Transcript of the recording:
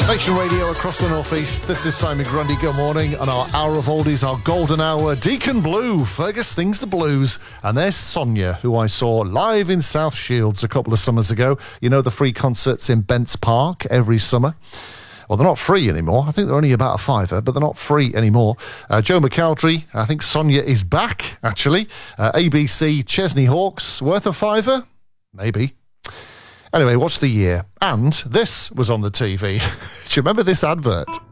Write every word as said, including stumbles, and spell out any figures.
Nation Radio across the northeast. This is Simon Grundy. Good morning. And our hour of oldies, our golden hour. Deacon Blue, Fergus Sings the Blues. And there's Sonia, who I saw live in South Shields a couple of summers ago. You know, the free concerts in Bents Park every summer. Well, they're not free anymore. I think they're only about a fiver, but they're not free anymore. Uh, Joe McElderry, I think Sonia is back, actually. Uh, A B C Chesney Hawks, worth a fiver? Maybe. Anyway, what's the year? And this was on the T V. Do you remember this advert?